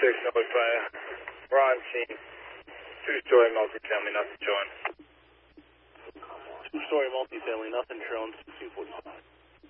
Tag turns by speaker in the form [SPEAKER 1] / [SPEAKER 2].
[SPEAKER 1] notify. We're on scene. Two-story multifamily, nothing showing.
[SPEAKER 2] Two-story multifamily, nothing showing. 245.